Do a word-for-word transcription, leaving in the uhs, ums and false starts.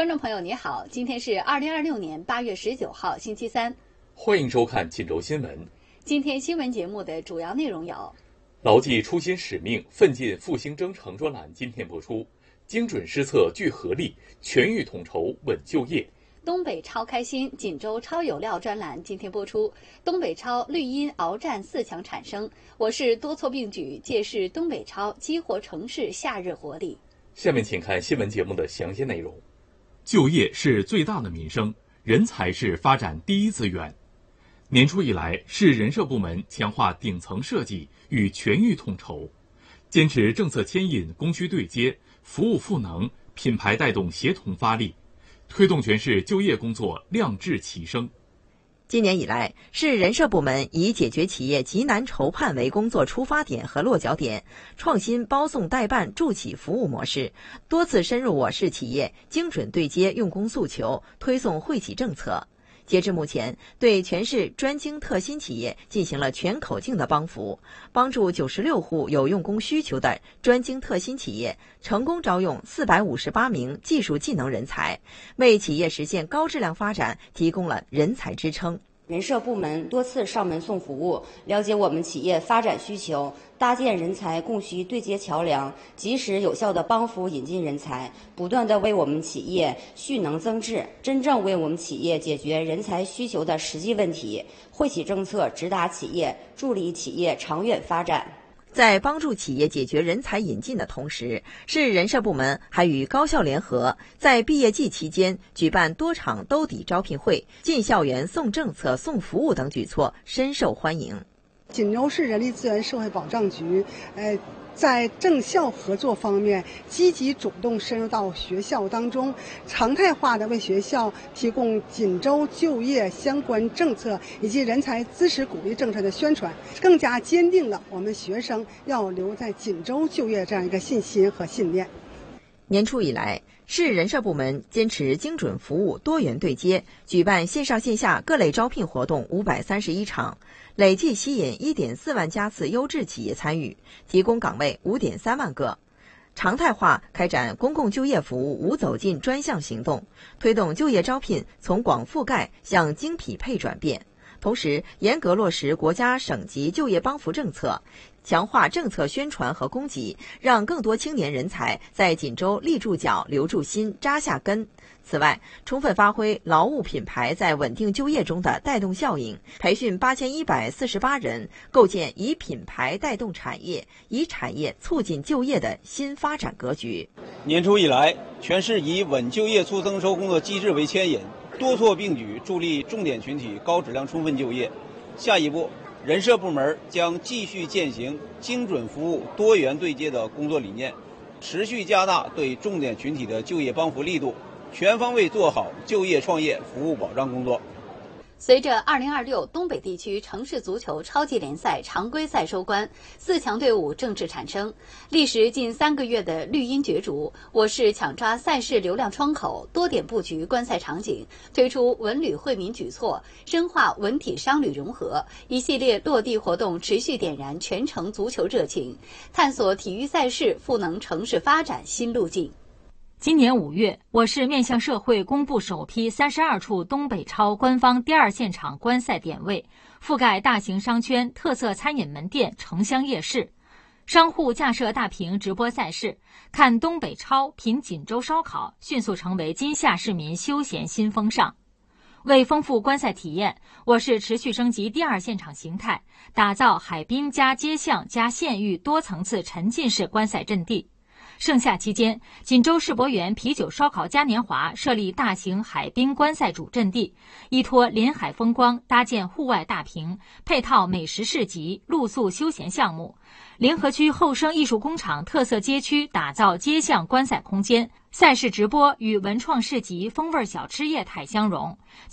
观众朋友你好，今天是二零二六年八月十九号星期三， 欢迎收看锦州新闻。 今天新闻节目的主要内容有： 牢记初心使命，奋进复兴征程专栏今天播出，精准施策聚合力，全域统筹稳就业。 东北超开心，锦州超有料专栏今天播出，东北超绿茵鏖战四强产生，我市多措并举，借势东北超激活城市夏日活力。 下面请看新闻节目的详细内容。就业是最大的民生，人才是发展第一资源。年初以来，市人社部门强化顶层设计与全域统筹，坚持政策牵引、供需对接、服务赋能、品牌带动协同发力，推动全市就业工作量质齐升。 今年以来，市人社部门以解决企业急难筹盼为工作出发点和落脚点，创新包送代办助企服务模式，多次深入我市企业，精准对接用工诉求，推送惠企政策。截至目前，对全市专精特新企业进行了全口径的帮扶，帮助九十六户有用工需求的专精特新企业成功招用四百五十八名技术技能人才，为企业实现高质量发展提供了人才支撑。 人社部门多次上门送服务，了解我们企业发展需求，搭建人才供需对接桥梁，及时有效地帮扶引进人才，不断地为我们企业蓄能增质，真正为我们企业解决人才需求的实际问题。惠企政策直达企业，助力企业长远发展。 在帮助企业解决人才引进的同时，市人社部门还与高校联合，在毕业季期间举办多场兜底招聘会、进校园送政策、送服务等举措，深受欢迎。 锦州市人力资源社会保障局，呃，在政校合作方面积极主动深入到学校当中，常态化的为学校提供锦州就业相关政策以及人才支持鼓励政策的宣传，更加坚定了我们学生要留在锦州就业这样一个信心和信念。 年初以来，市人社部门坚持精准服务、多元对接，举办线上线下各类招聘活动五百三十一场，累计吸引 一点四万家次优质企业参与，提供岗位 五点三万个。常态化开展公共就业服务无走进专项行动，推动就业招聘从广覆盖向精匹配转变。同时，严格落实国家省级就业帮扶政策，强化政策宣传和供给，让更多青年人才在锦州立住脚、留住心、扎下根。此外，充分发挥劳务品牌在稳定就业中的带动效应，培训八千一百四十八人，构建以品牌带动产业、以产业促进就业的新发展格局。 年初以来，全市以稳就业促增收工作机制为牵引，多措并举，助力重点群体高质量充分就业。下一步，人社部门将继续践行精准服务、多元对接的工作理念，持续加大对重点群体的就业帮扶力度，全方位做好就业创业服务保障工作。 随着二零二六东北地区城市足球超级联赛常规赛收官，四强队伍正式产生。历时近三个月的绿茵角逐，我市抢抓赛事流量窗口，多点布局观赛场景，推出文旅惠民举措，深化文体商旅融合，一系列落地活动持续点燃全城足球热情，探索体育赛事赋能城市发展新路径。 今年五月，我市面向社会公布首批三十二处东北超官方第二现场观赛点位，覆盖大型商圈、特色餐饮门店、城乡夜市。商户架设大屏直播赛事，看东北超，品锦州烧烤，迅速成为今夏市民休闲新风尚。为丰富观赛体验，我市持续升级第二现场形态，打造海滨加街巷加县域多层次沉浸式观赛阵地。盛夏期间，锦州世博园啤酒烧烤嘉年华设立大型海滨观赛主阵地，依托临海风光搭建户外大屏，配套美食市集、露宿休闲项目。联合区后生艺术工厂特色街区打造街巷观赛空间，赛事直播与文创市集风味小吃业态相融。